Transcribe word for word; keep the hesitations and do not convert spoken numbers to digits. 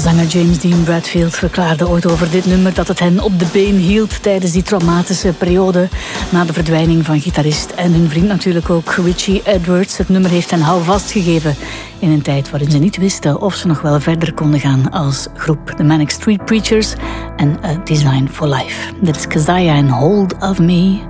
Zanger James Dean Bradfield verklaarde ooit over dit nummer dat het hen op de been hield tijdens die traumatische periode na de verdwijning van gitarist en hun vriend natuurlijk ook Richie Edwards. Het nummer heeft hen houvast gegeven in een tijd waarin ze niet wisten of ze nog wel verder konden gaan als groep. The Manic Street Preachers en A Design for Life. Dit is Keziah en Hold of Me.